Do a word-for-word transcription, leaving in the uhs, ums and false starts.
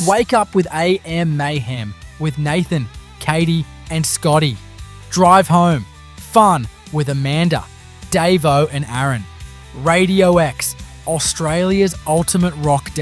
Wake up with A M Mayhem with Nathan, Katie, and Scotty. Drive home. Fun with Amanda, Davo, and Aaron. Radio X, Australia's ultimate rock